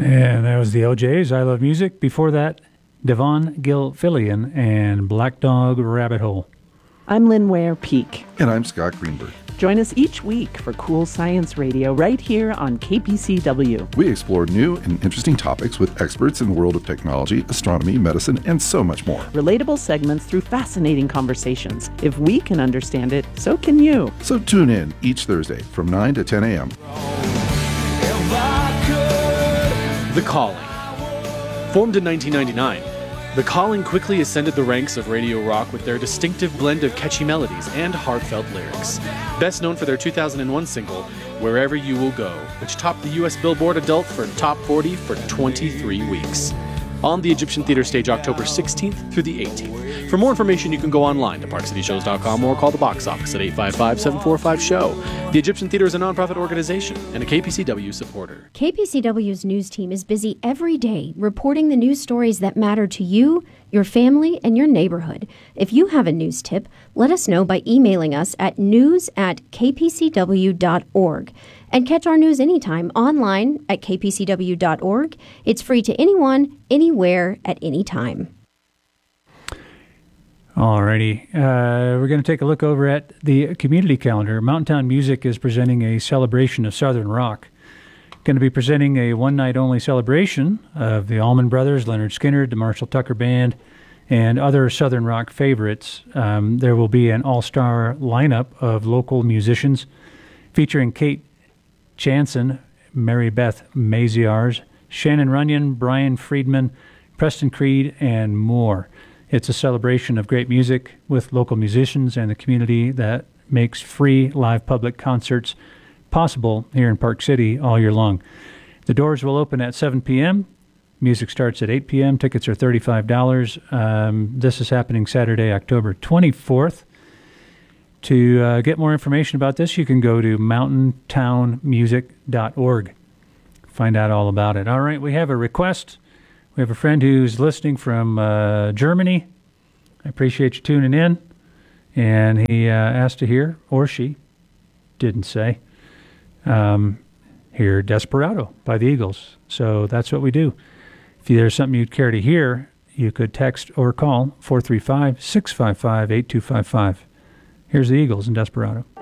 And that was the OJs, I Love Music. Before that, Devon Gilfillian and Black Dog Rabbit Hole. I'm Lynn Ware Peak. And I'm Scott Greenberg. Join us each week for Cool Science Radio right here on KPCW. We explore new and interesting topics with experts in the world of technology, astronomy, medicine, and so much more. Relatable segments through fascinating conversations. If we can understand it, so can you. So tune in each Thursday from 9 to 10 a.m. The Calling. Formed in 1999, The Calling quickly ascended the ranks of radio rock with their distinctive blend of catchy melodies and heartfelt lyrics. Best known for their 2001 single, Wherever You Will Go, which topped the U.S. Billboard Adult for Top 40 for 23 weeks. On the Egyptian Theater stage October 16th through the 18th. For more information, you can go online to parkcityshows.com or call the box office at 855-745-SHOW. The Egyptian Theater is a nonprofit organization and a KPCW supporter. KPCW's news team is busy every day reporting the news stories that matter to you, your family, and your neighborhood. If you have a news tip, let us know by emailing us at news@kpcw.org. And catch our news anytime online at kpcw.org. It's free to anyone, anywhere, at any time. Alrighty, we're going to take a look over at the community calendar. Mountain Town Music is presenting a celebration of Southern rock. Going to be presenting a one-night-only celebration of the Allman Brothers, Leonard Skinner, the Marshall Tucker Band, and other Southern rock favorites. There will be an all-star lineup of local musicians featuring Kate Jansen, Mary Beth Maziarz, Shannon Runyon, Brian Friedman, Preston Creed, and more. It's a celebration of great music with local musicians and the community that makes free live public concerts possible here in Park City all year long. The doors will open at 7 p.m. Music starts at 8 p.m. Tickets are $35. This is happening Saturday, October 24th. To get more information about this, you can go to mountaintownmusic.org. Find out all about it. All right, we have a request. We have a friend who's listening from Germany. I appreciate you tuning in. And he asked to hear, or she didn't say, hear Desperado by the Eagles. So that's what we do. If there's something you'd care to hear, you could text or call 435-655-8255. Here's the Eagles in Desperado.